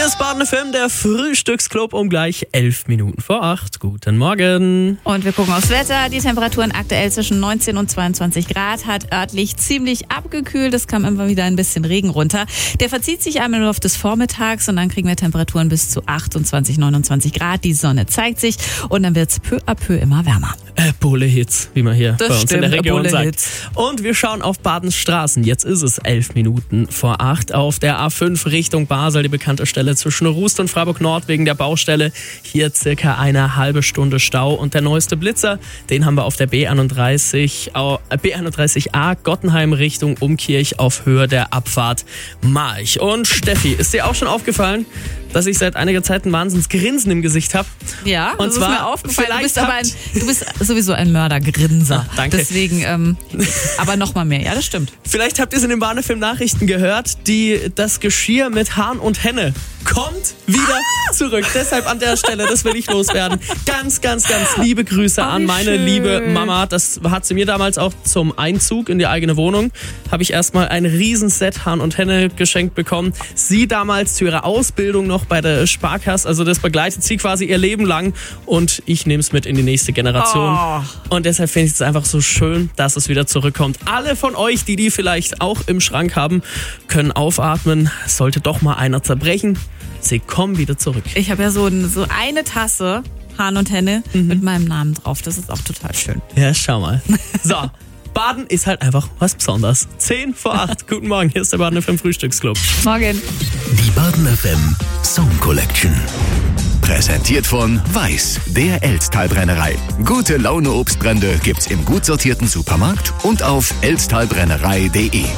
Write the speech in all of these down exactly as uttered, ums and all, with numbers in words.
Hier ist Baden F M, der Frühstücksclub um gleich elf Minuten vor acht. Guten Morgen. Und wir gucken aufs Wetter. Die Temperaturen aktuell zwischen neunzehn und zweiundzwanzig Grad, hat örtlich ziemlich abgekühlt. Es kam immer wieder ein bisschen Regen runter. Der verzieht sich einmal im Laufe des Vormittags und dann kriegen wir Temperaturen bis zu achtundzwanzig, neunundzwanzig Grad. Die Sonne zeigt sich und dann wird es peu à peu immer wärmer. Äh, Bulle-Hits, wie man hier Das bei uns stimmt, in der Region sagt. Bulle-Hits. Und wir schauen auf Badens Straßen. Jetzt ist es elf Minuten vor acht auf der A fünf Richtung Basel, die bekannte Stelle zwischen Rust und Freiburg Nord wegen der Baustelle. Hier circa eine halbe Stunde Stau. Und der neueste Blitzer, den haben wir auf der B einunddreißig, äh, B einunddreißig A Gottenheim Richtung Umkirch auf Höhe der Abfahrt March. Und Steffi, ist dir auch schon aufgefallen, dass ich seit einiger Zeit ein Wahnsinnsgrinsen im Gesicht habe? Ja, und das zwar ist mir aufgefallen. Du bist, habt- aber ein, du bist sowieso ein Mördergrinser. Ah, danke. Deswegen, ähm, aber noch mal mehr. Ja, das stimmt. Vielleicht habt ihr es in den Bahnefilm Nachrichten gehört, die das Geschirr mit Hahn und Henne kommt wieder Ah! zurück. Deshalb an der Stelle, das will ich loswerden. Ganz, ganz, ganz liebe Grüße Oh, an wie meine schön. liebe Mama. Das hat sie mir damals auch zum Einzug in die eigene Wohnung. Habe ich erstmal ein Riesenset Hahn und Henne geschenkt bekommen. Sie damals zu ihrer Ausbildung noch bei der Sparkasse. Also das begleitet sie quasi ihr Leben lang und ich nehme es mit in die nächste Generation. Oh. Und deshalb finde ich es einfach so schön, dass es wieder zurückkommt. Alle von euch, die die vielleicht auch im Schrank haben, können aufatmen. Sollte doch mal einer zerbrechen. Sie kommen wieder zurück. Ich habe ja so, ein, so eine Tasse Hahn und Henne Mhm. mit meinem Namen drauf. Das ist auch total schön. Ja, schau mal. So, Baden ist halt einfach was Besonderes. zehn vor acht. Guten Morgen, hier ist der Baden F M Frühstücksclub. Morgen. Die Baden F M Song Collection. Präsentiert von Weiß, der Elsttalbrennerei. Gute Laune Obstbrände gibt's im gut sortierten Supermarkt und auf elsttalbrennerei punkt de.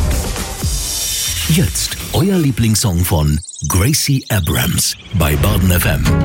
Jetzt euer Lieblingssong von Gracie Abrams bei Baden F M.